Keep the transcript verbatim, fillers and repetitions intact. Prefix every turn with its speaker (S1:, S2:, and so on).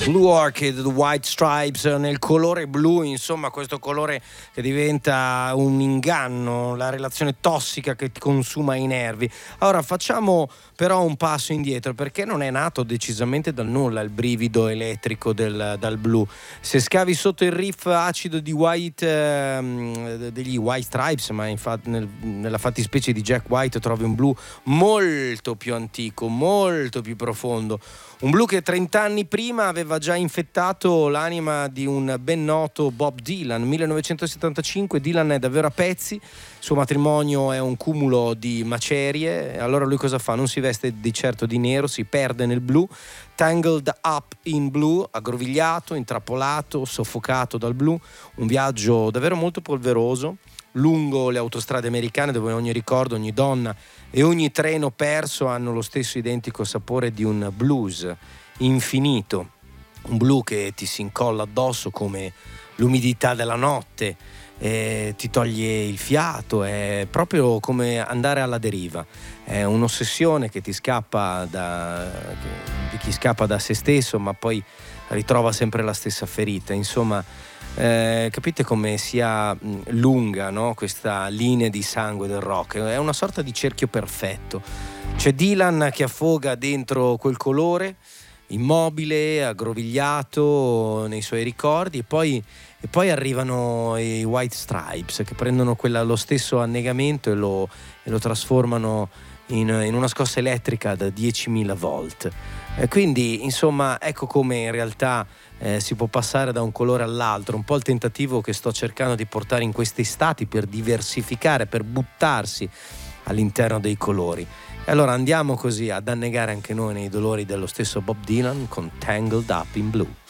S1: Blue Orchid, The White Stripes nel colore blu, insomma questo colore che diventa un inganno, la relazione tossica che ti consuma i nervi. Ora facciamo però un passo indietro, perché non è nato decisamente dal nulla il brivido elettrico del, dal blu. Se scavi sotto il riff acido di White, eh, degli White Stripes, ma infatti nel, nella fattispecie di Jack White trovi un blu molto più antico, molto più profondo. Un blu che trent'anni prima aveva già infettato l'anima di un ben noto Bob Dylan. millenovecentosettantacinque, Dylan è davvero a pezzi, il suo matrimonio è un cumulo di macerie. Allora lui cosa fa? Non si veste di certo di nero, si perde nel blu, tangled up in blue, aggrovigliato, intrappolato, soffocato dal blu. Un viaggio davvero molto polveroso, lungo le autostrade americane, dove ogni ricordo, ogni donna e ogni treno perso hanno lo stesso identico sapore di un blues infinito, un blu che ti si incolla addosso come l'umidità della notte, eh, ti toglie il fiato, è proprio come andare alla deriva, è un'ossessione che ti scappa da, di chi scappa da se stesso, ma poi ritrova sempre la stessa ferita. Insomma, Eh, capite come sia lunga, no? Questa linea di sangue del rock, è una sorta di cerchio perfetto. C'è Dylan che affoga dentro quel colore, immobile, aggrovigliato nei suoi ricordi, e poi, e poi arrivano i White Stripes che prendono quella, lo stesso annegamento e lo, e lo trasformano in, in una scossa elettrica da diecimila volt. E quindi insomma ecco come in realtà Eh, si può passare da un colore all'altro, un po' il tentativo che sto cercando di portare in questi stati per diversificare, per buttarsi all'interno dei colori. E allora andiamo così ad annegare anche noi nei dolori dello stesso Bob Dylan con Tangled Up in Blue.